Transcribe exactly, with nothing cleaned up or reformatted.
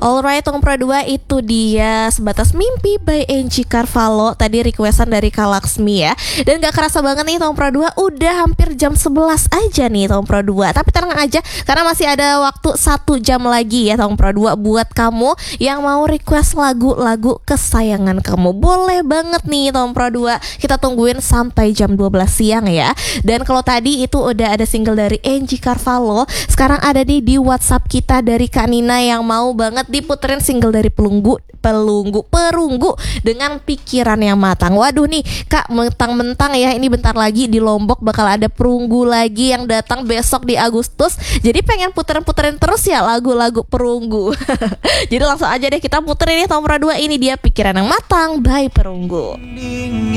Alright, Tong Pro dua itu dia Sebatas Mimpi by Angie Carvalho. Tadi requestan dari Kak Laksmi ya. Dan gak kerasa banget nih Tong Pro dua udah hampir jam sebelas aja nih Tong Pro dua. Tapi tenang aja karena masih ada waktu satu jam lagi ya Tong Pro dua buat kamu yang mau request lagu-lagu kesayangan kamu. Boleh banget nih Tong Pro dua. Kita tungguin sampai jam dua belas siang ya. Dan kalau tadi itu udah ada single dari Angie Carvalho, sekarang ada nih di WhatsApp kita dari Kak Nina yang mau banget diputerin single dari Pelunggu Pelunggu Perunggu dengan Pikiran yang Matang. Waduh nih Kak, mentang-mentang ya ini bentar lagi di Lombok bakal ada Perunggu lagi yang datang besok di Agustus. Jadi pengen puterin-puterin terus ya lagu-lagu Perunggu. Jadi langsung aja deh kita puterin nih Tong Pro dua, ini dia Pikiran yang Matang by Perunggu.